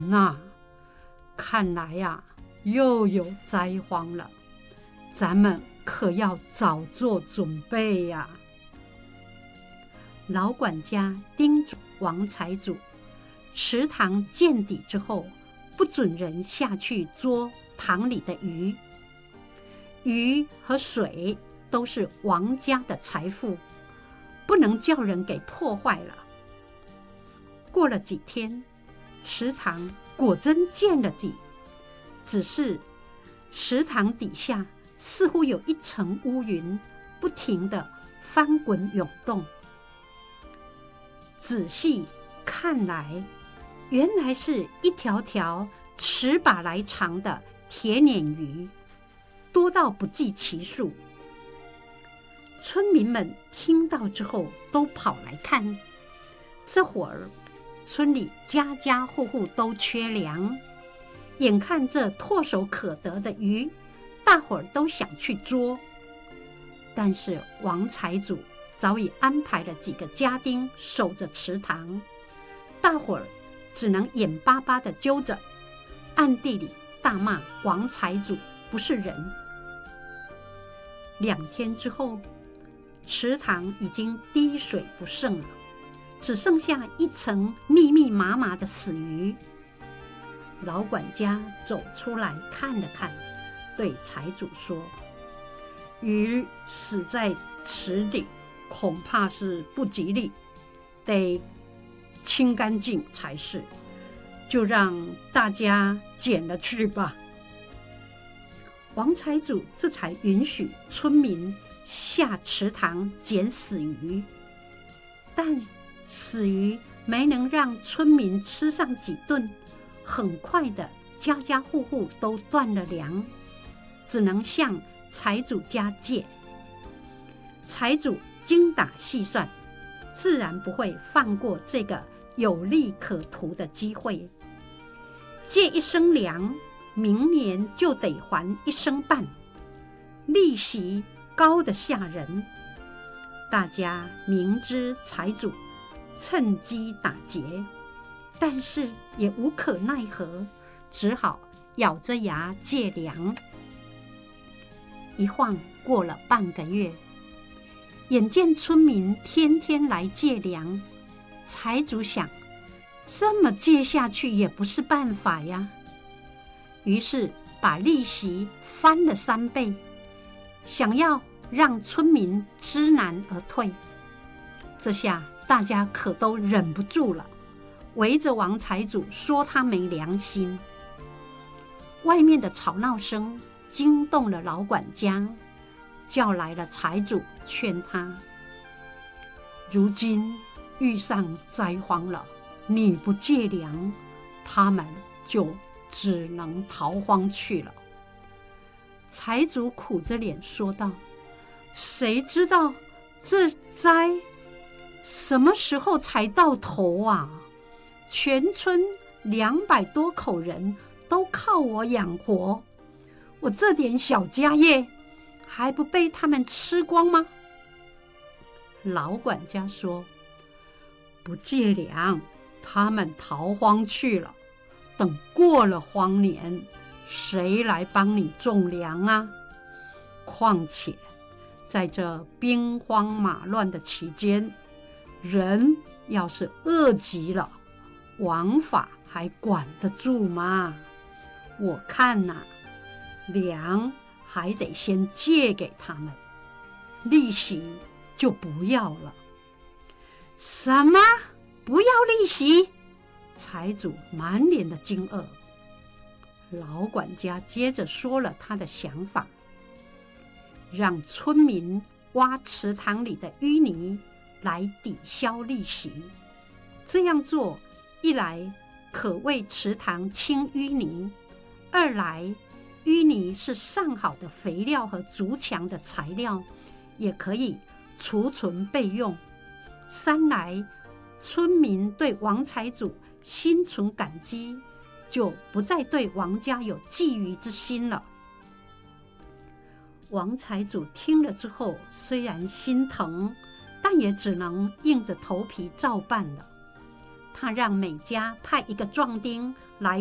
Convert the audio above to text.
那看来呀，又有灾荒了，咱们可要早做准备呀。老管家叮嘱王财主，池塘见底之后，不准人下去捉塘里的鱼。鱼和水都是王家的财富，不能叫人给破坏了。过了几天，池塘果真见了底，只是池塘底下似乎有一层乌云，不停地翻滚涌动。仔细看来，原来是一条条尺把来长的铁鲶鱼，多到不计其数。村民们听到之后都跑来看。这会儿村里家家户户都缺粮，眼看这唾手可得的鱼，大伙儿都想去捉。但是王财主早已安排了几个家丁守着池塘，大伙儿只能眼巴巴地揪着，暗地里大骂王财主不是人。2天之后，池塘已经滴水不剩了，只剩下一层密密麻麻的死鱼。老管家走出来看了看，对财主说：“鱼死在池底，恐怕是不吉利，得清干净才是，就让大家捡了去吧。”王财主这才允许村民下池塘捡死鱼，但死鱼没能让村民吃上几顿，很快的家家户户都断了粮，只能向财主家借。财主精打细算，自然不会放过这个有利可图的机会。借1升粮，明年就得还1升半，利息高得吓人。大家明知财主趁机打劫，但是也无可奈何，只好咬着牙借粮。一晃过了半个月，眼见村民天天来借粮，财主想，这么借下去也不是办法呀，于是把利息翻了3倍，想要让村民知难而退。这下大家可都忍不住了，围着王财主说他没良心。外面的吵闹声惊动了老管家，叫来了财主劝他：“如今遇上灾荒了，你不借粮，他们就只能逃荒去了。”财主苦着脸说道：“谁知道这灾什么时候才到头啊？全村200多口人都靠我养活，我这点小家业还不被他们吃光吗？”老管家说：“不借粮，他们逃荒去了，等过了荒年，谁来帮你种粮啊？况且在这兵荒马乱的期间，人要是饿极了，王法还管得住吗？我看呐，粮还得先借给他们，利息就不要了。”“什么？不要利息？”财主满脸的惊愕。老管家接着说了他的想法：让村民挖池塘里的淤泥来抵消利息。这样做，一来可为池塘清淤泥，二来淤泥是上好的肥料和筑墙的材料，也可以储存备用。三来，村民对王财主心存感激，就不再对王家有觊觎之心了。王财主听了之后，虽然心疼，但也只能硬着头皮照办了。 他让每家派一个壮丁来